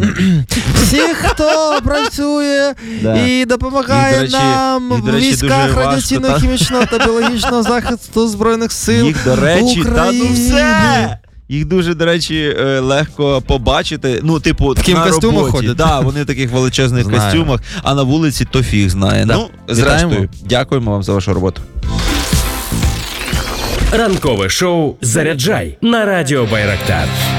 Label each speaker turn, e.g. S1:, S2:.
S1: всіх, хто працює і допомагає нам в військах радіаційного, хімічного та біологічного захисту Збройних сил
S2: їх, до речі,
S1: України.
S2: Їх дуже, до речі, легко побачити. Ну, типу,
S1: таким
S2: на
S1: костюмах
S2: роботі.
S1: ходять.
S2: Да, вони в таких величезних костюмах, а на вулиці то фіг знає.
S1: Да.
S2: Ну, зрештою, дякуємо вам за вашу роботу.
S3: Ранкове шоу «Заряджай» на радіо Байрактар.